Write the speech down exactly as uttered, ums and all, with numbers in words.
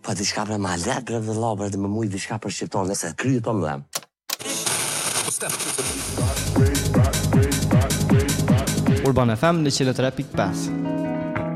Po diçka për ma let për dhe la për dhe më mujt diçka për shqipton, nëse kryet të më dhem. Urban F M në një e tre pikë pesë.